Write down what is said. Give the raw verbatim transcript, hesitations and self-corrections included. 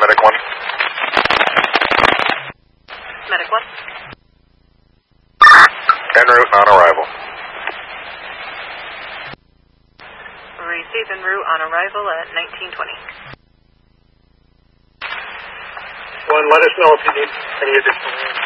Medic one. Medic one. En route, on arrival. Receive en route on arrival at nineteen twenty. One, let us know if you need any additional